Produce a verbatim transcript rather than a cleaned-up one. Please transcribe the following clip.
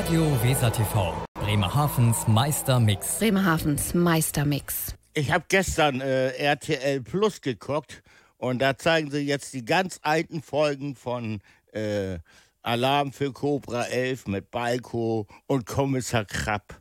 Radio Weser T V. Bremerhavens Meistermix. Bremerhavens Meistermix. Ich habe gestern äh, R T L Plus geguckt und da zeigen sie jetzt die ganz alten Folgen von äh, Alarm für Cobra elf mit Balko und Kommissar Krapp.